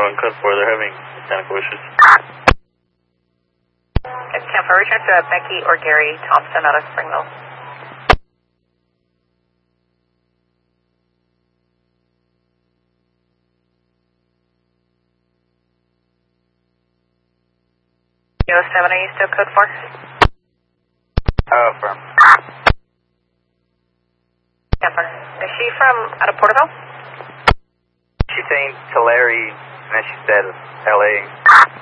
On code 4, they're having mechanical issues. It's Tampa. Return to Becky or Gary Thompson out of Springville. Kilo 7, are you still code 4? Firm. Tampa. Is she from out of Porterville? She's saying Tulare, and then she said LA.